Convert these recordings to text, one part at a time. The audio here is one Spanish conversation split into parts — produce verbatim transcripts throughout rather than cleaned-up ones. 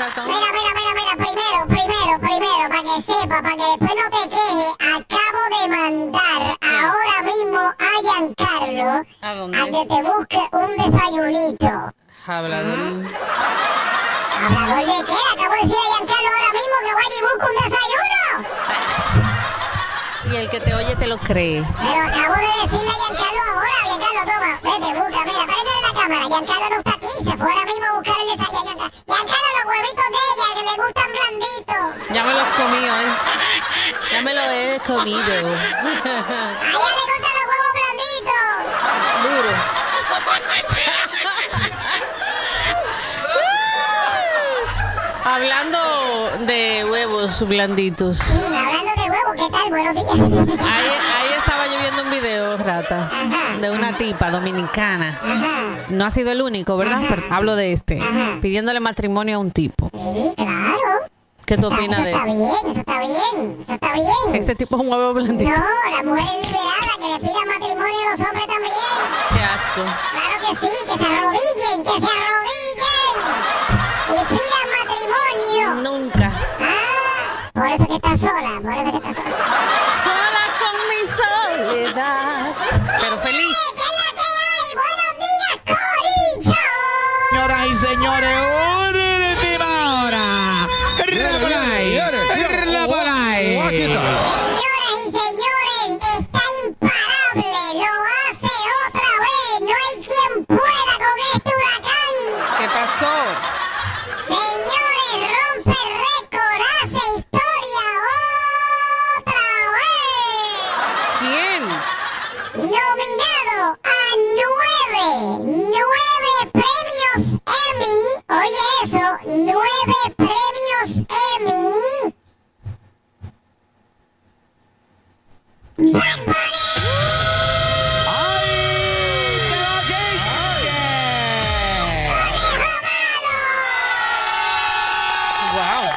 razón. Mira, mira, mira, mira, primero, primero, primero, para que sepa, para que después no te quejes, acabo de mandar ahora mismo a Giancarlo ¿A dónde? a que te busque un desayunito. Hablador. ¿Hablador de qué? Acabo de decir a Giancarlo ahora mismo que vaya y busque un desayuno. Y el que te oye te lo cree. Pero acabo de decirle a Giancarlo ahora. Giancarlo, toma, vete, busca, mira, préndele la cámara. Giancarlo no está aquí, se fue ahora mismo a buscar el desayuno. Giancarlo, los huevitos de ella, que le gustan blanditos. Ya me los comí hoy. Ya me lo he comido. A ella le gustan los huevos blanditos. Duro. Hablando de huevos blanditos. Mm, hablando de huevos, ¿qué tal? Buenos días. Ahí, ahí estaba yo viendo un video, Rata, Ajá. de una tipa dominicana. Ajá. No ha sido el único, ¿verdad? Ajá. Pero hablo de este. Ajá. Pidiéndole matrimonio a un tipo. Sí, claro. ¿Qué tú Está- opinas de eso está eso? bien, eso está bien, eso está bien. Ese tipo es un huevo blandito. No, la mujer es liberada, que le pida matrimonio a los hombres también. Qué asco. Claro que sí, que se arrodillen, que se arrodillen. Y pidan matrimonio. Nunca. Ah, por eso que está sola, por eso que está sola. Sola con mi soledad. Pero feliz. ¿Qué es la que hay? Buenos días, Corillo. Señoras y señores, última hora. ¡Rla por ahí! ¡Rla por ahí! Señoras y señores, está imparable, lo hace otra vez, no hay quien pueda con este huracán. ¿Qué pasó? Señores, rompe récord, hace historia otra vez. ¿Quién? Nominado a nueve, nueve premios Emmy. Oye eso, nueve premios Emmy. ¡Bad Bunny! Wow.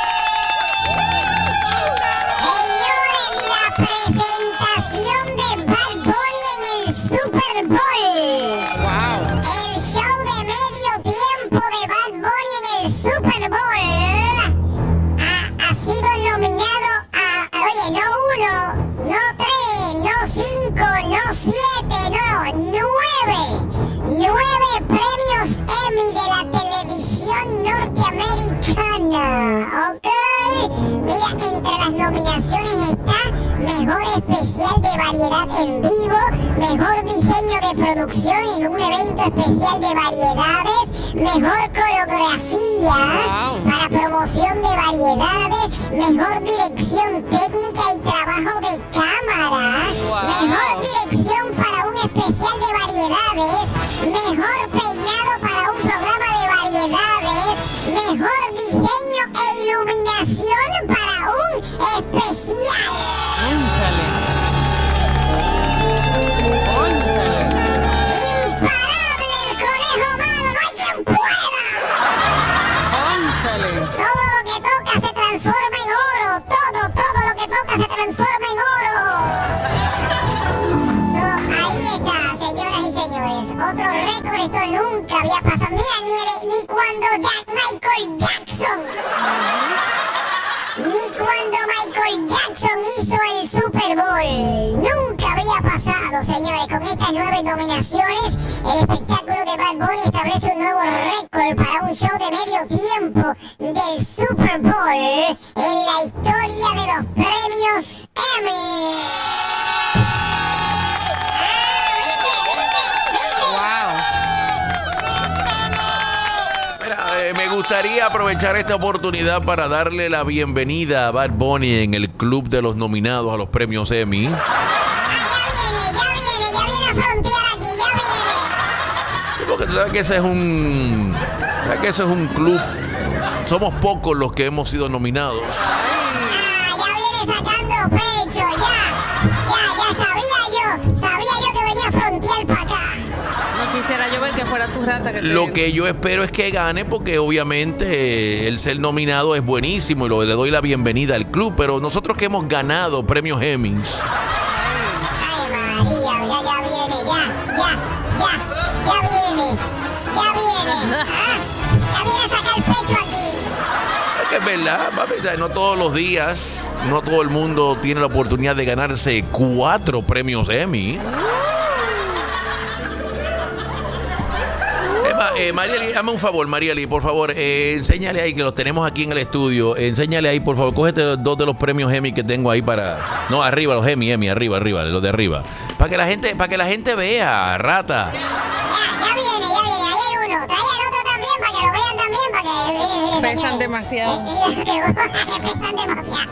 Señores, la presentación de Bad Bunny en el Super Bowl. Wow. El show de medio tiempo de Bad Bunny en el Super Bowl ha, ha sido nominado a, oye, no uno, no tres, no cinco, no siete, no, nueve. Nueve premios Emmy de la televisión norteamericana, ¿ok? Mira, entre las nominaciones está Mejor Especial de Variedad en Vivo, Mejor Diseño de Producción en un evento especial de variedades, Mejor Coreografía Wow. para promoción de variedades, Mejor Dirección Técnica y Trabajo de Cámara, Wow. Mejor Dirección para un especial de variedades, Mejor Peinado para un programa de variedades, Mejor Diseño e Iluminación para un especial. Cónchale. Cónchale. Imparable el conejo malo, no hay quien pueda. Cónchale. Todo lo que toca se transforma en oro, todo, todo lo que toca se transforma en oro. So, ahí está, señoras y señores, otro récord, esto nunca había pasado. Mira, ni, el- ni cuando Jack Michael Jackson, ni cuando Michael Jackson hizo el Super Bowl. Nunca había pasado, señores, con estas nueve nominaciones. El espectáculo de Bad Bunny establece un nuevo récord para un show de medio tiempo del Super Bowl en la historia de los premios Emmy. Ah, ¿viste, viste, viste? Wow. Mira, eh, me gustaría aprovechar esta oportunidad para darle la bienvenida a Bad Bunny en el club de los nominados a los premios Emmy. Ah, ya viene, ya viene, ya viene a frontear aquí, ya viene. Porque tú sabes que ese es un, sabes que ese es un club. Somos pocos los que hemos sido nominados. Ah, ya viene sacando pecho, ya. Ya, ya sabía yo. Sabía yo que venía a frontear para acá. No quisiera yo ver que fuera tu rata que te... Lo que yo espero es que gane, porque obviamente eh, el ser nominado es buenísimo y lo, le doy la bienvenida al club, pero nosotros que hemos ganado premios Emmys, Ay, María, ya, ya viene, ya, ya, ya, ya viene, ya viene. Ah, Ya viene a sacar el pecho aquí. Es que es verdad, papi, o sea, no todos los días, no todo el mundo tiene la oportunidad de ganarse cuatro premios Emmy. Eh, Marieli, hazme un favor, Marieli, por favor, eh, enséñale ahí que los tenemos aquí en el estudio. Eh, enséñale ahí, por favor, cógete dos de los premios Emmy que tengo ahí para. No, arriba, los Emmy, Emmy, arriba, arriba, los de arriba. Para que la gente, para que la gente vea, rata. Ya, ya viene, ya viene, ahí hay uno. Trae el otro también para que lo vean también, para que. Mire, mire, Pesan señores. demasiado. que pesan demasiado.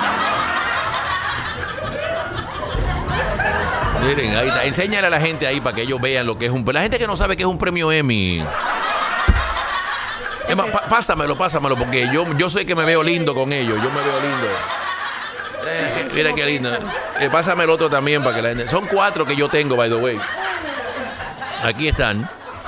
Miren, ahí está. Enséñale a la gente ahí para que ellos vean lo que es un. La gente que no sabe que es un premio Emmy. Es más, pa- pásamelo, pásamelo, porque yo, yo sé que me veo lindo con ellos. Yo me veo lindo. Eh, mira qué lindo. Eh, pásame el otro también para que la gente. Son cuatro que yo tengo, by the way. Aquí están.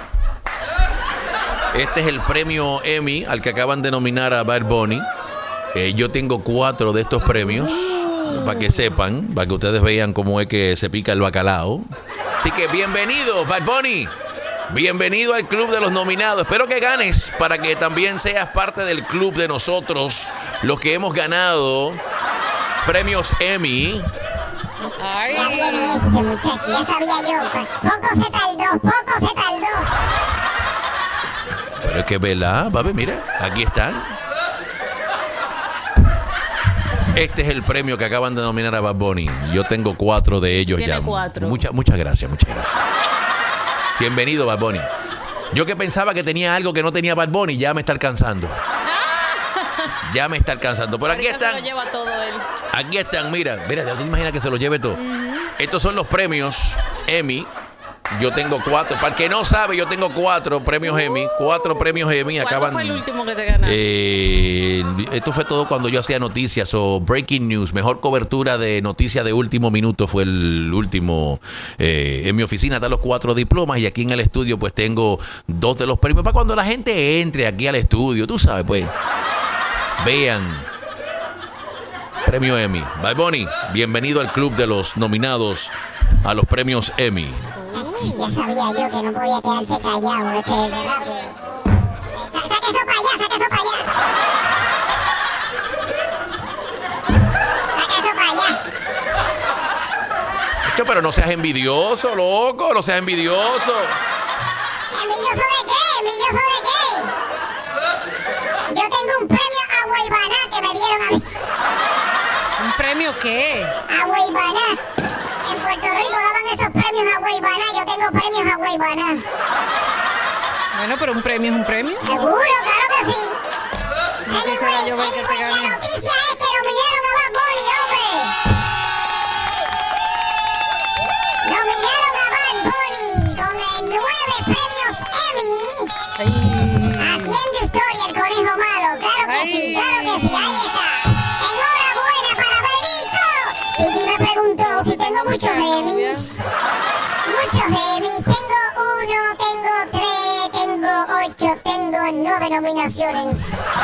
Este es el premio Emmy al que acaban de nominar a Bad Bunny. Eh, yo tengo cuatro de estos premios. Para que sepan, para que ustedes vean cómo es que se pica el bacalao. Así que bienvenido, Bad Bunny. Bienvenido al club de los nominados. Espero que ganes para que también seas parte del club de nosotros, los que hemos ganado premios Emmy. Ay. Ya viene este muchacho, ya sabía yo. Poco se tardó, poco se tardó. Pero es que, ¿verdad, papi? Mira, aquí están. Este es el premio que acaban de nominar a Bad Bunny. Yo tengo cuatro de ellos Tiene ya. cuatro. Mucha, muchas gracias, muchas gracias. Bienvenido, Bad Bunny. Yo que pensaba que tenía algo que no tenía Bad Bunny, ya me está alcanzando. Ya me está alcanzando. Por aquí Ahorita están. se lo lleva todo él. Aquí están, mira. Mira, ¿te imaginas que se lo lleve todo? Uh-huh. Estos son los premios Emmy. Yo tengo cuatro. Para el que no sabe, yo tengo cuatro premios Emmy. Cuatro premios Emmy. ¿Cuándo Acaban. fue el último que te ganaste? Eh, esto fue todo cuando yo hacía noticias o breaking news. Mejor cobertura de noticias de último minuto fue el último. Eh, en mi oficina están los cuatro diplomas y aquí en el estudio pues tengo dos de los premios. Para cuando la gente entre aquí al estudio, tú sabes, pues, vean. Premio Emmy. Bad Bunny, bienvenido al club de los nominados a los premios Emmy. Ya sabía yo que no podía quedarse callado este de rápido. Sa- Saca eso para allá, saca eso para allá. Saca eso para allá. Hecho, pero no seas envidioso, loco, no seas envidioso. ¿Envidioso de qué? ¿Envidioso de qué? Yo tengo un premio a Guaybaná que me dieron a mí. ¿Un premio qué? A Guaybaná. En Puerto Rico daban esos premios a Guaybaná. Yo tengo premios a Guaybaná. Bueno, pero un premio es un premio. Seguro, claro que sí. quisiera Anyway, yo ver que te anyway, gane. la noticia es que nominaron a Bad Bunny, hombre. Nominaron a Bad Bunny con eh, nueve premios Emmy. Ay. Haciendo historia el conejo malo. Claro que sí, Ay. claro que sí. Ahí está. Enhorabuena para Benito. Titi me preguntó si tengo muchos Emmys. Muchos Emmys. Tengo uno, tengo tres, tengo ocho, tengo nueve nominaciones.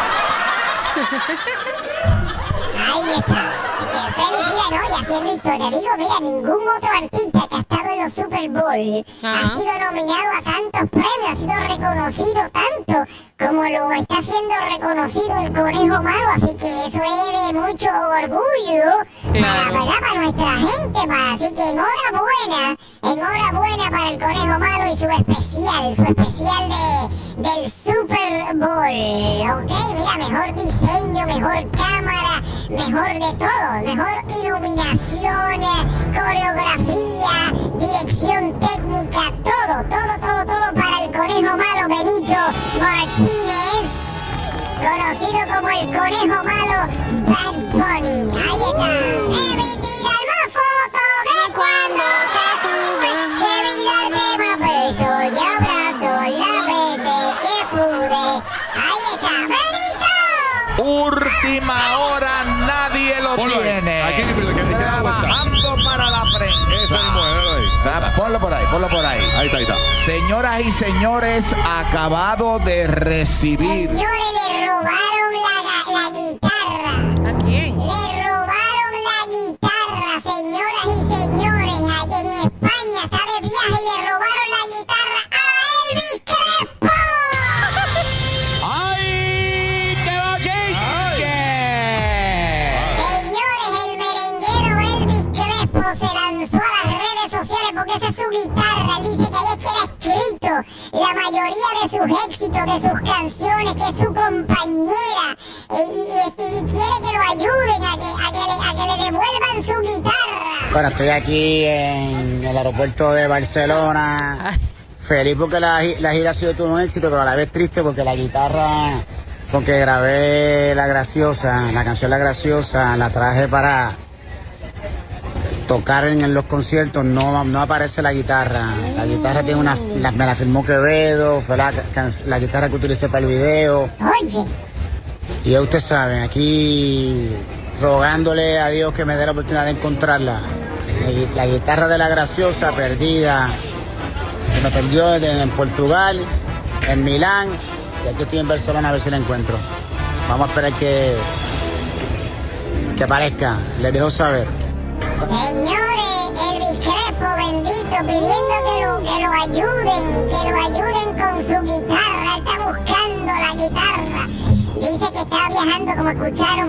Ahí está. Así que felicidades, ¿no? Y haciendo historia. Digo, mira, ningún otro artista que ha estado en los Super Bowl Ajá. ha sido nominado a tantos premios, ha sido reconocido tanto como lo está siendo reconocido el conejo malo. Así que eso es de mucho orgullo para, Claro. ¿verdad? Para nuestra gente. Para, así que enhorabuena, enhorabuena para el conejo malo y su especial, su especial de, del Super Bowl. Ok, mira, mejor diseño, mejor cámara, mejor de todo, mejor iluminación, coreografía, dirección técnica, todo, todo, todo, todo para el conejo malo Benito Martínez, conocido como el conejo malo Bad Bunny. Ahí está. Debí tirar más fotos de cuando te tuve, debí darte más besos y abrazos las veces que pude. Ahí está, Benito. Última hora, nadie lo Ponlo ahí. tiene. Aquí, que- que- que- que da vuelta. Trabajando para la prensa. Ese mismo, déjalo ahí. Ah, Ponlo por ahí, ponlo por ahí. Ahí está, ahí está. Señoras y señores, acabado de recibir. Señores, le robaron la, ga- la guitarra. ¿A quién? Le robaron la guitarra, señoras y señores. Allí en España está de viaje y le robaron la guitarra a Elvis Crespo. guitarra. Él dice que ahí es que él ha escrito la mayoría de sus éxitos, de sus canciones, que es su compañera. Y, y, y quiere que lo ayuden a que, a, que le, a que le devuelvan su guitarra. Bueno, estoy aquí en el aeropuerto de Barcelona. Feliz porque la, la gira ha sido todo un éxito, pero a la vez triste porque la guitarra con que grabé La Graciosa, la canción La Graciosa, la traje para tocar en, en los conciertos, no, no aparece la guitarra. La guitarra tiene una, la, me la firmó Quevedo, fue la, la guitarra que utilicé para el video. Oye. Y ya ustedes saben, aquí rogándole a Dios que me dé la oportunidad de encontrarla. La, la guitarra de La Graciosa perdida, que me perdió en, en Portugal, en Milán, y aquí estoy en Barcelona a ver si la encuentro. Vamos a esperar que, que aparezca, les dejo saber. Señores, Elvis Crespo, bendito, pidiendo que lo, que lo ayuden, que lo ayuden con su guitarra. Está buscando la guitarra. Dice que está viajando, como escucharon,